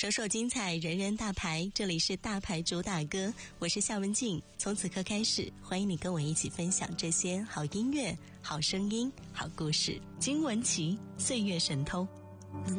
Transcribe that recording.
首首精彩，人人大牌，这里是大牌主打歌，我是夏文静。从此刻开始，欢迎你跟我一起分享这些好音乐、好声音、好故事。金文岐，岁月神偷。